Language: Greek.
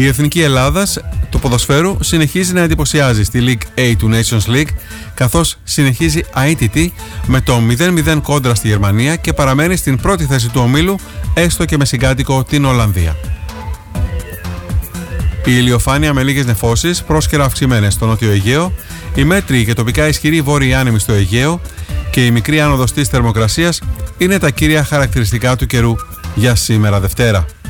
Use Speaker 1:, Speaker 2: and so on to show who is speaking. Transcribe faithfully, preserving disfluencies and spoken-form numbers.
Speaker 1: Η Εθνική Ελλάδας του ποδοσφαίρου συνεχίζει να εντυπωσιάζει στη League A του Nations League, καθώς συνεχίζει αίτητη με το μηδέν μηδέν κόντρα στη Γερμανία και παραμένει στην πρώτη θέση του ομίλου, έστω και με συγκάτοικο την Ολλανδία. Η ηλιοφάνεια με λίγες νεφώσεις, πρόσκαιρα αυξημένες στο Νότιο Αιγαίο, η μέτρη και τοπικά ισχυρή βόρειη άνεμη στο Αιγαίο και η μικρή άνοδος της θερμοκρασίας είναι τα κύρια χαρακτηριστικά του καιρού για σήμερα Δευτέρα.